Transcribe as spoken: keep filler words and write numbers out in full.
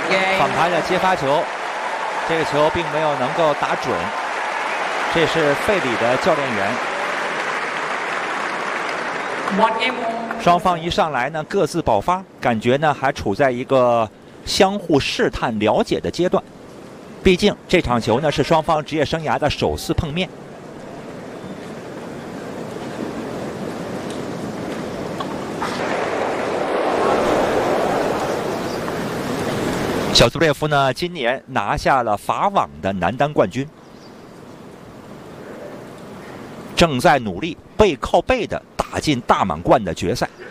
反拍的接发球，这个球并没有能够打准。这是费里的教练员。双方一上来呢，各自爆发，感觉呢还处在一个相互试探、了解的阶段。毕竟这场球呢是双方职业生涯的首次碰面。小兹布列夫呢，今年拿下了法网的男单冠军，正在努力背靠背的打进大满贯的决赛。